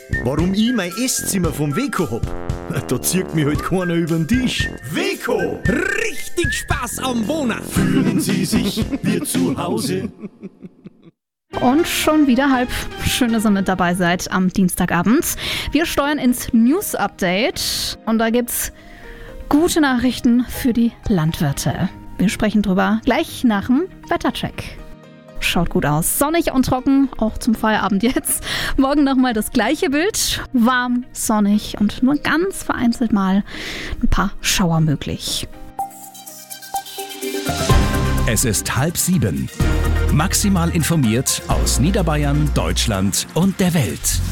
Warum ich mein Esszimmer vom Weco hab? Da zieht mich halt keiner über den Tisch. Weco! Richtig Spaß am Wohnen. Fühlen Sie sich wie zu Hause? Und schon wieder halb. Schön, dass ihr mit dabei seid am Dienstagabend. Wir steuern ins News-Update und da gibt's gute Nachrichten für die Landwirte. Wir sprechen drüber gleich nach dem Wettercheck. Schaut gut aus. Sonnig und trocken, auch zum Feierabend jetzt. Morgen nochmal das gleiche Bild. Warm, sonnig und nur ganz vereinzelt mal ein paar Schauer möglich. Es ist 6:30. Maximal informiert aus Niederbayern, Deutschland und der Welt.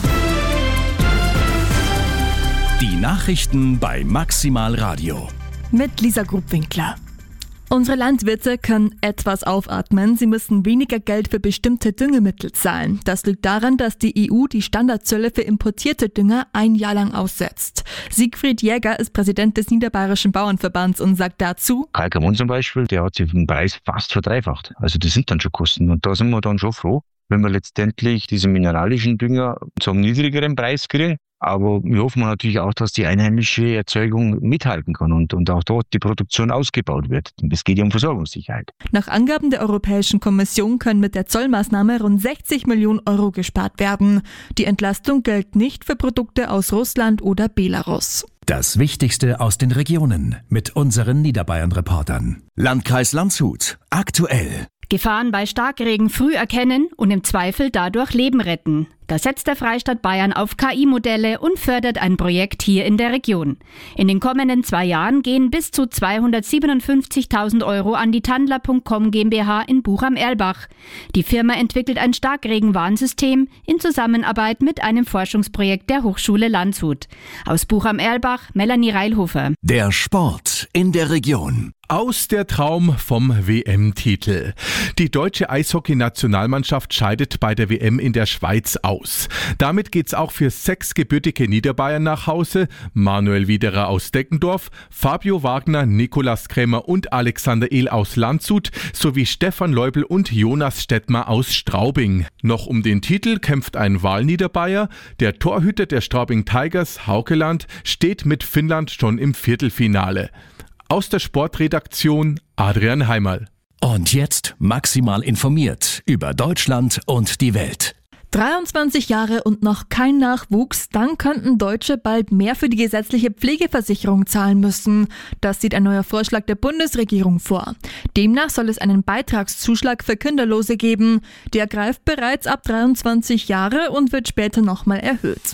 Die Nachrichten bei Maximal Radio. Mit Lisa Grubwinkler. Unsere Landwirte können etwas aufatmen. Sie müssen weniger Geld für bestimmte Düngemittel zahlen. Das liegt daran, dass die EU die Standardzölle für importierte Dünger ein Jahr lang aussetzt. Siegfried Jäger ist Präsident des Niederbayerischen Bauernverbands und sagt dazu: Kalkamon zum Beispiel, der hat sich den Preis fast verdreifacht. Also das sind dann schon Kosten. Und da sind wir dann schon froh, wenn wir letztendlich diese mineralischen Dünger zum niedrigeren Preis kriegen. Aber wir hoffen natürlich auch, dass die einheimische Erzeugung mithalten kann und auch dort die Produktion ausgebaut wird. Es geht ja um Versorgungssicherheit. Nach Angaben der Europäischen Kommission können mit der Zollmaßnahme rund 60 Millionen Euro gespart werden. Die Entlastung gilt nicht für Produkte aus Russland oder Belarus. Das Wichtigste aus den Regionen mit unseren Niederbayern-Reportern. Landkreis Landshut. Aktuell. Gefahren bei Starkregen früh erkennen und im Zweifel dadurch Leben retten. Da setzt der Freistaat Bayern auf KI-Modelle und fördert ein Projekt hier in der Region. In den kommenden 2 Jahren gehen bis zu 257.000 Euro an die Tandler.com GmbH in Buch am Erlbach. Die Firma entwickelt ein Starkregenwarnsystem in Zusammenarbeit mit einem Forschungsprojekt der Hochschule Landshut. Aus Buch am Erlbach, Melanie Reilhofer. Der Sport in der Region. Aus der Traum vom WM-Titel. Die deutsche Eishockey-Nationalmannschaft scheidet bei der WM in der Schweiz aus. Damit geht's auch für 6 gebürtige Niederbayern nach Hause. Manuel Widerer aus Deggendorf, Fabio Wagner, Nikolaus Krämer und Alexander Ehl aus Landshut sowie Stefan Leubel und Jonas Stettmer aus Straubing. Noch um den Titel kämpft ein Wahlniederbayer. Der Torhüter der Straubing Tigers, Haukeland, steht mit Finnland schon im Viertelfinale. Aus der Sportredaktion Adrian Heimerl. Und jetzt maximal informiert über Deutschland und die Welt. 23 Jahre und noch kein Nachwuchs, dann könnten Deutsche bald mehr für die gesetzliche Pflegeversicherung zahlen müssen. Das sieht ein neuer Vorschlag der Bundesregierung vor. Demnach soll es einen Beitragszuschlag für Kinderlose geben. Der greift bereits ab 23 Jahre und wird später nochmal erhöht.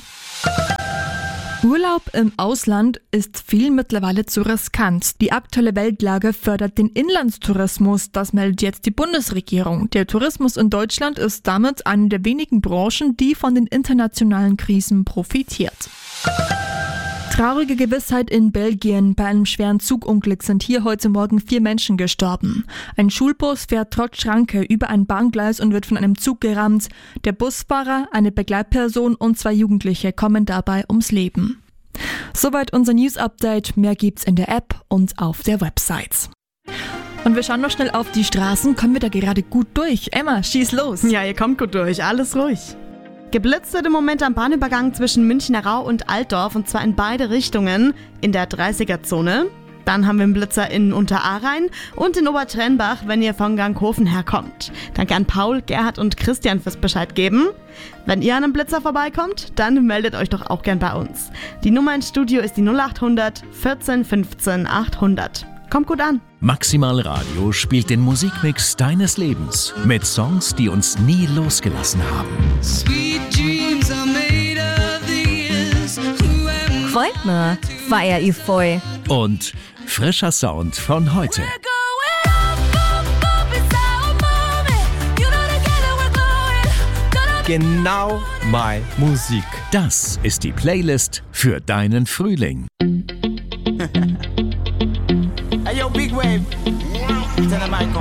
Urlaub im Ausland ist vielen mittlerweile zu riskant. Die aktuelle Weltlage fördert den Inlandstourismus, das meldet jetzt die Bundesregierung. Der Tourismus in Deutschland ist damit eine der wenigen Branchen, die von den internationalen Krisen profitiert. Traurige Gewissheit in Belgien. Bei einem schweren Zugunglück sind hier heute Morgen 4 Menschen gestorben. Ein Schulbus fährt trotz Schranke über ein Bahngleis und wird von einem Zug gerammt. Der Busfahrer, eine Begleitperson und 2 Jugendliche kommen dabei ums Leben. Soweit unser News-Update. Mehr gibt's in der App und auf der Website. Und wir schauen noch schnell auf die Straßen. Kommen wir da gerade gut durch? Emma, schieß los. Ja, ihr kommt gut durch. Alles ruhig. Geblitzt wird im Moment am Bahnübergang zwischen Münchner Rau und Altdorf, und zwar in beide Richtungen in der 30er-Zone. Dann haben wir einen Blitzer in Unterahrhein und in Obertrennbach, wenn ihr von Ganghofen herkommt. Danke an Paul, Gerhard und Christian fürs Bescheid geben. Wenn ihr an einem Blitzer vorbeikommt, dann meldet euch doch auch gern bei uns. Die Nummer ins Studio ist die 0800 14 15 800. Kommt gut an. Maximal Radio spielt den Musikmix deines Lebens mit Songs, die uns nie losgelassen haben. Freut mir, feier ich voll. Und frischer Sound von heute. Genau my Musik. Das ist die Playlist für deinen Frühling. Hey yo, Big Wave. Tell them I